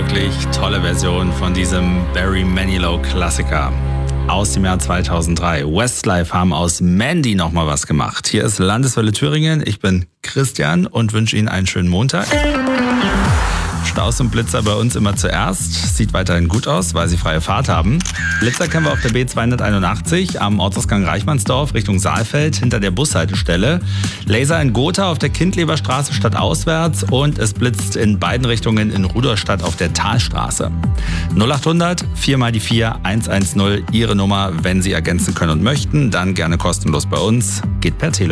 wirklich tolle Version von diesem Barry Manilow-Klassiker aus dem Jahr 2003. Westlife haben aus Mandy nochmal was gemacht. Hier ist Landeswelle Thüringen. Ich bin Christian und wünsche Ihnen einen schönen Montag. Staus und Blitzer bei uns immer zuerst. Sieht weiterhin gut aus, weil sie freie Fahrt haben. Blitzer kennen wir auf der B281 am Ortsausgang Reichmannsdorf Richtung Saalfeld hinter der Bushaltestelle. Laser in Gotha auf der Kindleberstraße stadtauswärts und es blitzt in beiden Richtungen in Rudolstadt auf der Talstraße. 0800 4 mal die 4 110 Ihre Nummer, wenn Sie ergänzen können und möchten, dann gerne kostenlos bei uns. Geht per Telefon.